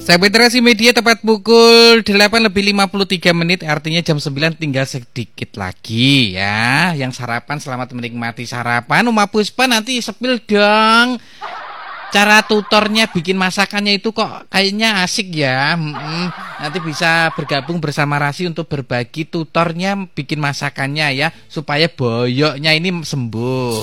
Sahabat Rasi Media, tepat pukul 8:53, artinya jam 9 tinggal sedikit lagi ya. Yang sarapan selamat menikmati sarapan. Uma Puspa nanti sepil dong. Cara tutornya bikin masakannya itu kok kayaknya asik ya. Nanti bisa bergabung bersama Rasi untuk berbagi tutornya bikin masakannya ya, supaya boyoknya ini sembuh.